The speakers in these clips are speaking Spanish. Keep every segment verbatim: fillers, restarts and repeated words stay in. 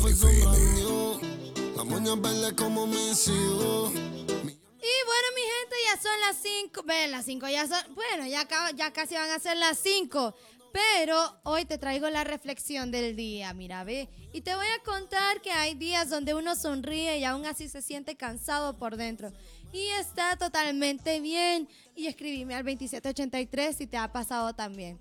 pues son brand new. La moña verde como mis hijos. Y bueno, mi gente, ya son las cinco. Ve, las cinco ya son. Bueno, ya, acaba- ya casi van a ser las cinco. Pero hoy te traigo la reflexión del día, mira, ve. Y te voy a contar que hay días donde uno sonríe y aún así se siente cansado por dentro. Y está totalmente bien. Y escribime al veintisiete ochenta y tres si te ha pasado también.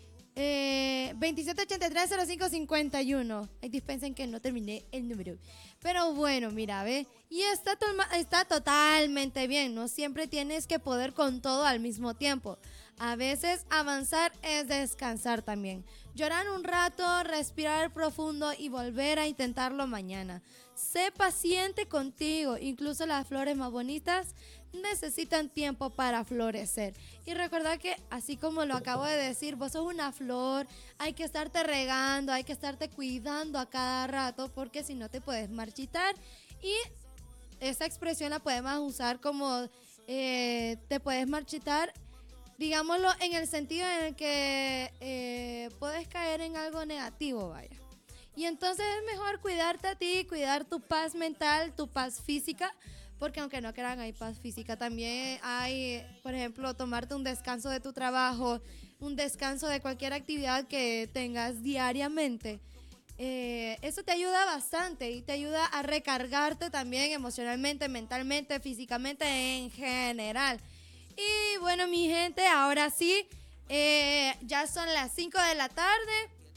Eh, veintisiete ochenta y tres cero cinco cincuenta y uno. Ay, dispensen que no terminé el número. Pero bueno, mira, ve. Y está, to- está totalmente bien. No siempre tienes que poder con todo al mismo tiempo. A veces avanzar es descansar también. Llorar un rato, respirar profundo y volver a intentarlo mañana. Sé paciente contigo. Incluso las flores más bonitas necesitan tiempo para florecer. Y recordad que, así como lo acabo de decir, vos sos una flor, hay que estarte regando, hay que estarte cuidando a cada rato, porque si no te puedes marchitar. Y esa expresión la podemos usar como eh, te puedes marchitar, digámoslo, en el sentido en el que eh, puedes caer en algo negativo, vaya. Y entonces es mejor cuidarte a ti, cuidar tu paz mental, tu paz física, porque aunque no crean, hay paz física. También hay, por ejemplo, tomarte un descanso de tu trabajo, un descanso de cualquier actividad que tengas diariamente. Eh, eso te ayuda bastante y te ayuda a recargarte también emocionalmente, mentalmente, físicamente, en general. Y bueno, mi gente, ahora sí, eh, ya son las cinco de la tarde.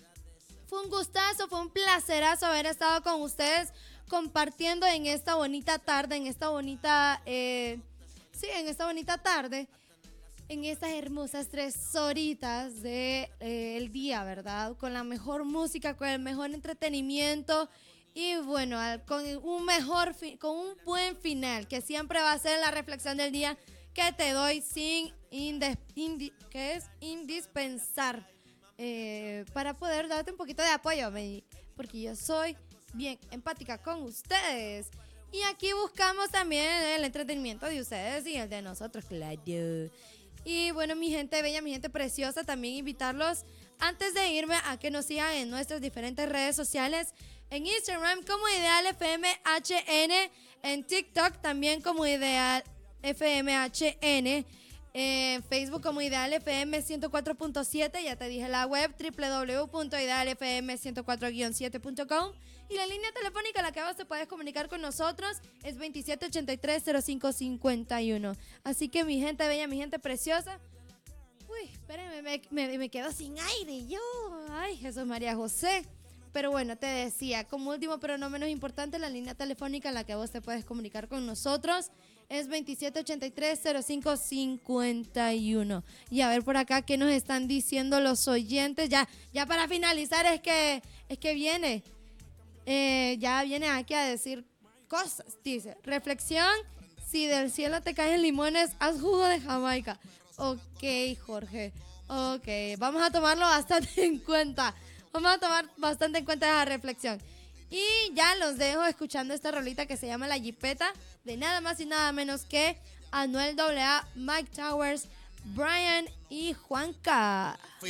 Fue un gustazo, fue un placerazo haber estado con ustedes compartiendo en esta bonita tarde, en esta bonita, eh, sí, en esta bonita tarde, en estas hermosas tres horitas de, eh, el día, ¿verdad? Con la mejor música, con el mejor entretenimiento y bueno, al- con un mejor, fi- con un buen final, que siempre va a ser la reflexión del día que te doy sin, inde- indi- que es indispensar, eh, para poder darte un poquito de apoyo, me- porque yo soy bien empática con ustedes. Y aquí buscamos también el entretenimiento de ustedes y el de nosotros, claro. Y bueno, mi gente bella, mi gente preciosa, también invitarlos antes de irme a que nos sigan en nuestras diferentes redes sociales. En Instagram como Ideal F M H N, en TikTok también como Ideal F M H N, en Facebook como Ideal F M ciento cuatro punto siete, ya te dije la web doble u doble u doble u punto ideal f m ciento cuatro guion siete punto com, y la línea telefónica a la que vos te puedes comunicar con nosotros es veintisiete ochenta y tres cero cinco cincuenta y uno. Así que mi gente bella, mi gente preciosa, uy, espérenme, me, me, me quedo sin aire yo, ay, Jesús María José. Pero bueno, te decía, como último pero no menos importante, la línea telefónica en la que vos te puedes comunicar con nosotros es veintisiete ochenta y tres cero cinco cincuenta y uno. Y a ver por acá qué nos están diciendo los oyentes. Ya, ya para finalizar es que, es que viene, eh, ya viene aquí a decir cosas. Dice, reflexión, si del cielo te caen limones, haz jugo de Jamaica. Ok, Jorge, ok, vamos a tomarlo bastante en cuenta. Vamos a tomar bastante en cuenta esa reflexión. Y ya los dejo escuchando esta rolita que se llama La Jipeta, de nada más y nada menos que Anuel A A, Mike Towers, Brian y Juanca.